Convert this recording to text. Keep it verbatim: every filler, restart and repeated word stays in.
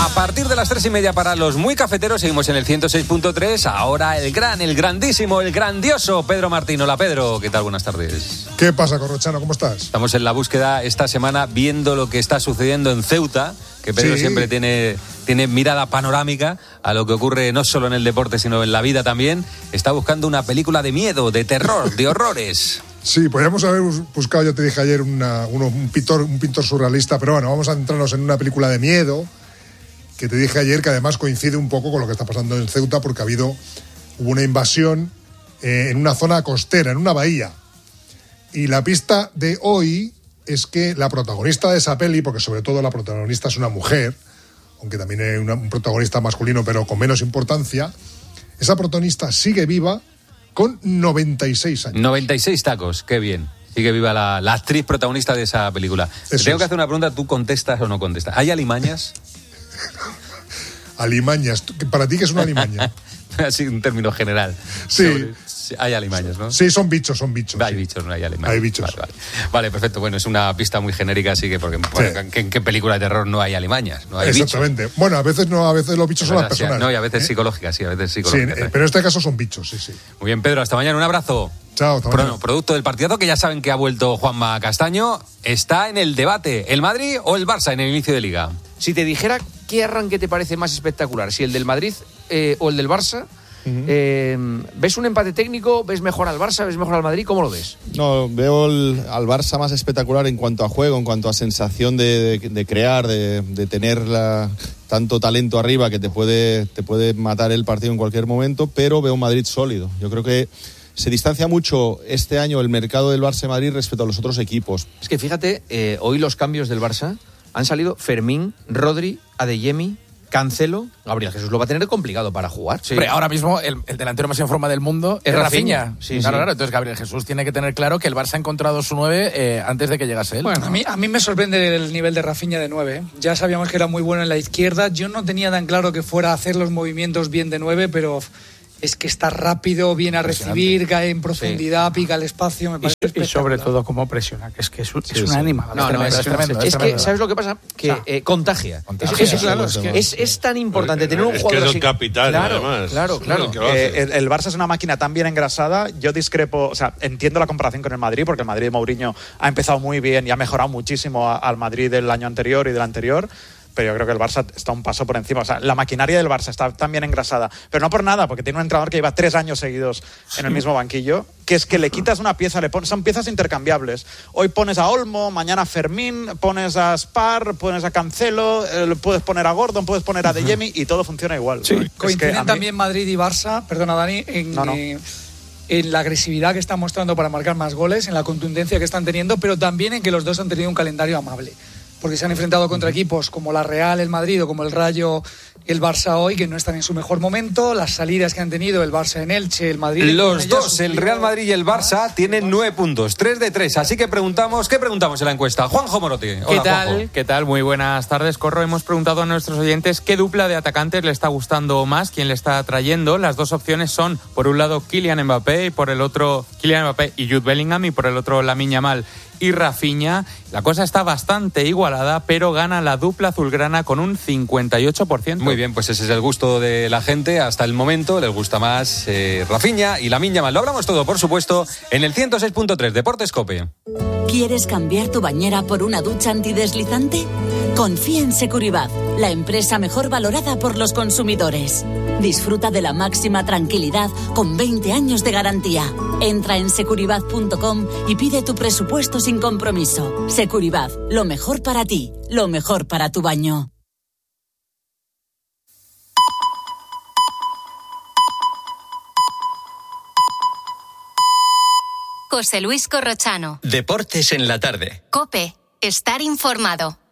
A partir de las tres y media para los muy cafeteros seguimos en el ciento seis punto tres. Ahora el gran, el grandísimo, el grandioso Pedro Martín. Hola Pedro, ¿qué tal? Buenas tardes. ¿Qué pasa, Corrochano? ¿Cómo estás? Estamos en la búsqueda esta semana viendo lo que está sucediendo en Ceuta, que Pedro sí. siempre tiene, tiene mirada panorámica a lo que ocurre no solo en el deporte sino en la vida también. Está buscando una película de miedo, de terror, de horrores. Sí, podríamos haber buscado, ya te dije ayer, una, uno, un, pintor, un pintor surrealista, pero bueno, vamos a centrarnos en una película de miedo, que te dije ayer que además coincide un poco con lo que está pasando en Ceuta, porque ha habido, hubo una invasión eh, en una zona costera, en una bahía. Y la pista de hoy es que la protagonista de esa peli, porque sobre todo la protagonista es una mujer, aunque también hay una, un protagonista masculino, pero con menos importancia, esa protagonista sigue viva con noventa y seis años. noventa y seis tacos, qué bien. Sigue viva la, la actriz protagonista de esa película. Te tengo es. que hacer una pregunta, ¿tú contestas o no contestas? ¿Hay alimañas? Alimañas. ¿Para ti qué es una alimaña? Así un término general. Sí. Sobre, hay alimañas, ¿no? Sí, son bichos, son bichos. Hay sí. bichos, no hay alimañas. Hay bichos. Vale, vale. Vale, perfecto. Bueno, es una pista muy genérica, así que porque sí. ¿en qué, qué película de terror no hay alimañas? No hay Exactamente. Bichos. Bueno, a veces no, a veces los bichos son las personas. Sí, no, y a veces ¿eh? psicológicas, sí, a veces psicológicas. Sí, pero en este caso son bichos, sí, sí. Muy bien, Pedro, hasta mañana. Un abrazo. Chao, hasta mañana. Bueno, producto del partidazo que ya saben que ha vuelto Juanma Castaño, está en el debate, ¿el Madrid o el Barça en el inicio de Liga? Si te dijera qué arranque te parece más espectacular, si el del Madrid eh, o el del Barça, uh-huh. eh, ¿ves un empate técnico? ¿Ves mejor al Barça? ¿Ves mejor al Madrid? ¿Cómo lo ves? No, veo el, al Barça más espectacular en cuanto a juego, en cuanto a sensación de, de, de crear, de, de tener la, tanto talento arriba que te puede, te puede matar el partido en cualquier momento, pero veo un Madrid sólido. Yo creo que se distancia mucho este año el mercado del Barça Madrid respecto a los otros equipos. Es que fíjate, eh, hoy los cambios del Barça han salido Fermín, Rodri, Adeyemi, Cancelo. Gabriel Jesús lo va a tener complicado para jugar. Sí. Hombre, ahora mismo el, el delantero más en forma del mundo es, es Rafinha. Rafinha. Sí, claro, sí. claro. Entonces Gabriel Jesús tiene que tener claro que el Barça ha encontrado su nueve eh, antes de que llegase él. Bueno, a mí, a mí me sorprende el nivel de Rafinha de nueve. ¿eh? Ya sabíamos que era muy bueno en la izquierda. Yo no tenía tan claro que fuera a hacer los movimientos bien de nueve, pero es que está rápido, viene a recibir, cae en profundidad, sí. pica el espacio. Me parece y, y sobre todo cómo presiona, que es que es, un, sí, es una sí. animal. No, no, es, es, tremendo, es, es tremendo. Que, ¿sabes lo que pasa? Que o sea, eh, contagia. contagia. Es, es, claro, es, que es, es tan importante tener un es jugador que es así. el capitán, claro, además. Claro, claro. Eh, el, el Barça es una máquina tan bien engrasada. Yo discrepo, o sea, entiendo la comparación con el Madrid, porque el Madrid de Mourinho ha empezado muy bien y ha mejorado muchísimo a, al Madrid del año anterior y del anterior. Pero yo creo que el Barça está un paso por encima. O sea, la maquinaria del Barça está tan bien engrasada. Pero no por nada, porque tiene un entrenador que lleva tres años seguidos en el mismo banquillo, que es que le quitas una pieza, le pones, son piezas intercambiables. Hoy pones a Olmo, mañana a Fermín, pones a Spar, pones a Cancelo, eh, puedes poner a Gordon, puedes poner a Adeyemi y todo funciona igual. Sí. ¿no? Coinciden es que mí... también Madrid y Barça, perdona Dani, en... No, no. Eh, en la agresividad que están mostrando para marcar más goles, en la contundencia que están teniendo, pero también en que los dos han tenido un calendario amable. Porque se han enfrentado contra equipos como la Real, el Madrid o como el Rayo, el Barça hoy, que no están en su mejor momento. Las salidas que han tenido el Barça en Elche, el Madrid... Los dos, el Real Madrid y el Barça, tienen nueve puntos, tres de tres. Así que preguntamos, ¿qué preguntamos en la encuesta? Juanjo Morote. Hola, ¿Qué tal? Juanjo. ¿Qué tal? Muy buenas tardes, Corro. Hemos preguntado a nuestros oyentes qué dupla de atacantes le está gustando más, quién le está atrayendo. Las dos opciones son, por un lado, Kylian Mbappé y por el otro, Kylian Mbappé y Jude Bellingham, y por el otro, Lamine Yamal y Rafinha. La cosa está bastante igualada, pero gana la dupla azulgrana con un cincuenta y ocho por ciento. Muy bien, pues ese es el gusto de la gente hasta el momento. Les gusta más eh, Rafinha y Lamine Yamal. Lo hablamos todo, por supuesto, en el ciento seis punto tres Deportes COPE. ¿Quieres cambiar tu bañera por una ducha antideslizante? Confía en Securibat, la empresa mejor valorada por los consumidores. Disfruta de la máxima tranquilidad con veinte años de garantía. Entra en securibat punto com y pide tu presupuesto sin compromiso. Securibat, lo mejor para ti, lo mejor para tu baño. José Luis Corrochano. Deportes en la tarde. COPE. Estar informado.